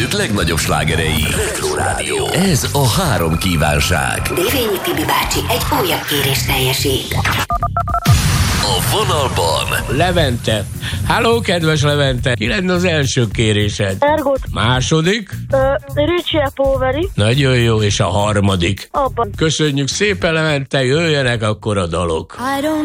év legnagyobb slágerei. Retro Rádió. Ez a 3 kívánság. Dévényi Tibi bácsi egy újabb kérés teljesít. A vonalban Levente. Halló, kedves Levente. Ki lenne az első kérésed? Ergot. Második? Richie Poveri. Nagyon jó, és a harmadik? Abban. Köszönjük szépen, Levente, jöjjenek akkor a dalok. I don't